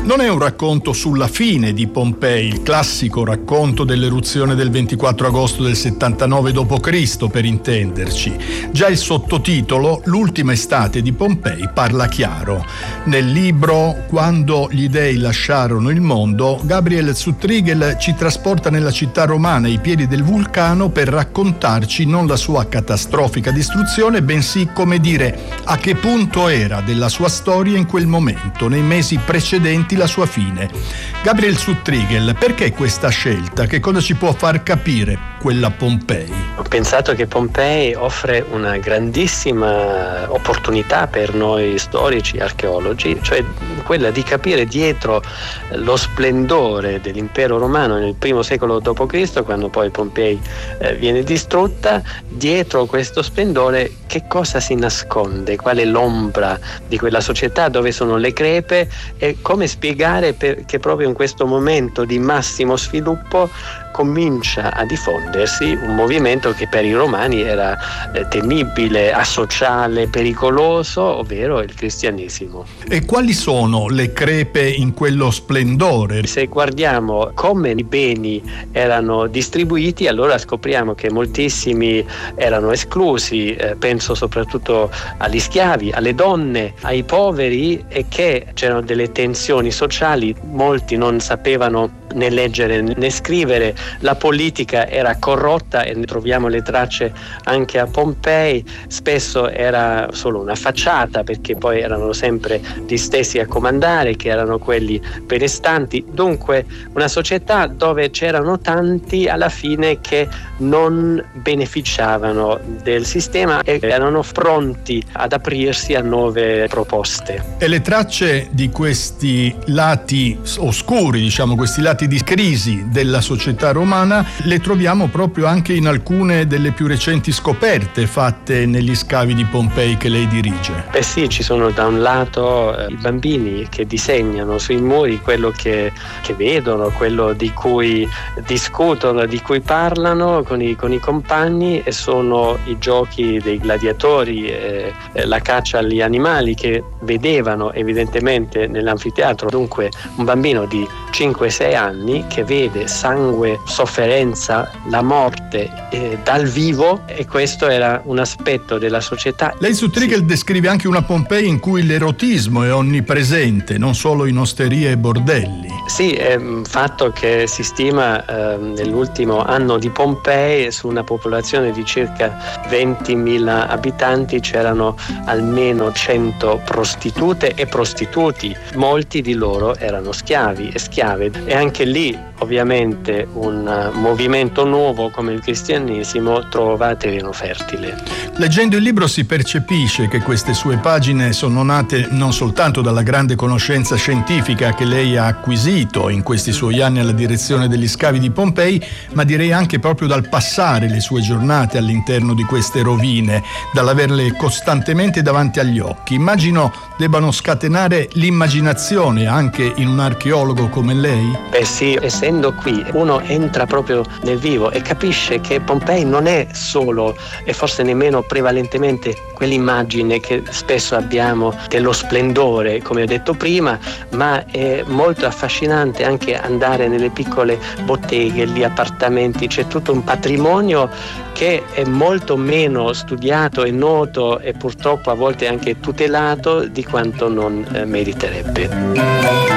Non è un racconto sulla fine di Pompei, il classico racconto dell'eruzione del 24 agosto del 79 d.C., per intenderci. Già il sottotitolo, L'ultima estate di Pompei, parla chiaro. Nel libro Quando gli dei lasciarono il mondo, Gabriel Zuchtriegel ci trasporta nella città romana ai piedi del vulcano per raccontarci non la sua catastrofica distruzione, bensì, come dire, a che punto era della sua storia in quel momento, nei mesi precedenti la sua fine. Gabriel Zuchtriegel, perché questa scelta? Che cosa ci può far capire quella Pompei? Ho pensato che Pompei offre una grandissima opportunità per noi storici, archeologi, cioè quella di capire dietro lo splendore dell'impero romano nel primo secolo d.C., quando poi Pompei viene distrutta. Dietro questo splendore che cosa si nasconde? Qual è l'ombra di quella società? Dove sono le crepe? E come spiegare che proprio in questo momento di massimo sviluppo comincia a diffondersi un movimento che per i romani era temibile, asociale, pericoloso, ovvero il cristianesimo. E quali sono le crepe in quello splendore? Se guardiamo come i beni erano distribuiti, allora scopriamo che moltissimi erano esclusi, penso soprattutto agli schiavi, alle donne, ai poveri, e che c'erano delle tensioni sociali, molti non sapevano né leggere né scrivere, la politica era corrotta e ne troviamo le tracce anche a Pompei. Spesso era solo una facciata, perché poi erano sempre gli stessi a comandare, che erano quelli benestanti. Dunque una società dove c'erano tanti alla fine che non beneficiavano del sistema e erano pronti ad aprirsi a nuove proposte. E le tracce di questi lati oscuri, diciamo, questi lati di crisi della società romana, le troviamo proprio anche in alcune delle più recenti scoperte fatte negli scavi di Pompei che lei dirige. Sì, ci sono da un lato i bambini che disegnano sui muri quello che vedono, quello di cui discutono, di cui parlano con i compagni, e sono i giochi dei gladiatori, la caccia agli animali che vedevano evidentemente nell'anfiteatro. Dunque un bambino di 5-6 anni che vede sangue, sofferenza, la morte dal vivo, e questo era un aspetto della società. Lei Zuchtriegel descrive anche una Pompei in cui l'erotismo è onnipresente, non solo in osterie e bordelli. Sì, è un fatto che si stima nell'ultimo anno di Pompei, su una popolazione di circa 20.000 abitanti, c'erano almeno 100 prostitute e prostituti. Molti di loro erano schiavi e schiave, e anche lì ovviamente un movimento nuovo come il cristianesimo trova terreno fertile. Leggendo il libro si percepisce che queste sue pagine sono nate non soltanto dalla grande conoscenza scientifica che lei ha acquisito in questi suoi anni alla direzione degli scavi di Pompei, ma direi anche proprio dal passare le sue giornate all'interno di queste rovine, dall'averle costantemente davanti agli occhi. Immagino debbano scatenare l'immaginazione anche in un archeologo come lei? Sì, essendo qui uno entra proprio nel vivo e capisce che Pompei non è solo, e forse nemmeno prevalentemente, quell'immagine che spesso abbiamo dello splendore, come ho detto prima, ma è molto affascinante anche andare nelle piccole botteghe, gli appartamenti. C'è tutto un patrimonio che è molto meno studiato e noto, e purtroppo a volte anche tutelato di quanto non meriterebbe.